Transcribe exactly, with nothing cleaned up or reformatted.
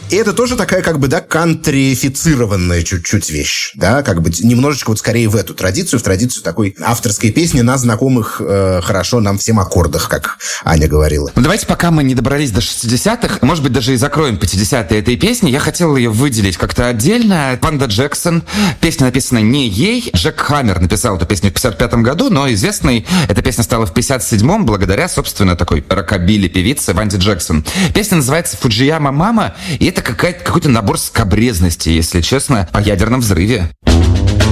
И это тоже такая, как бы, да, кантрифицированная чуть-чуть вещь, да, как бы немножечко вот скорее в эту традицию, в традицию такой авторской песни на знакомых э, хорошо нам всем аккордах, как Аня говорила. Ну, давайте, пока мы не добрались до шестидесятых, может быть, даже и закроем пятидесятые этой песни, я хотел ее выделить как-то отдельно. Панда Джексон. Песня написана не ей. Джек Хаммер написал эту песню в пятьдесят пятом году, но известной эта песня стала в пятьдесят седьмом благодаря, собственно, такой рокобили певице Ванде Джексон. Песня называется «Фуджияма Мама», и это какая-то, какой-то набор скабрезности, если честно, о ядерном взрыве.